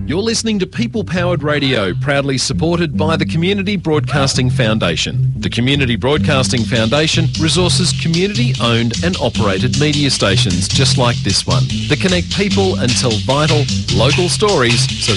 You're listening to People Powered Radio, proudly supported by the Community Broadcasting Foundation. The Community Broadcasting Foundation resources community-owned and operated media stations just like this one that connect people and tell vital, local stories so